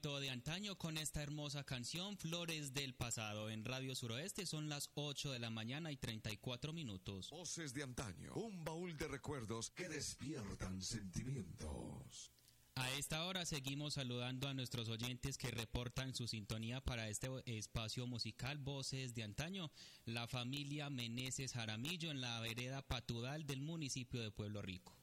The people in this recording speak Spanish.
momento de antaño con esta hermosa canción Flores del Pasado. En Radio Suroeste son las 8 de la mañana y 34 minutos. Voces de antaño, un baúl de recuerdos que despiertan sentimientos. A esta hora seguimos saludando a nuestros oyentes que reportan su sintonía para este espacio musical Voces de Antaño, la familia Meneses Jaramillo en la vereda Patudal del municipio de Pueblo Rico.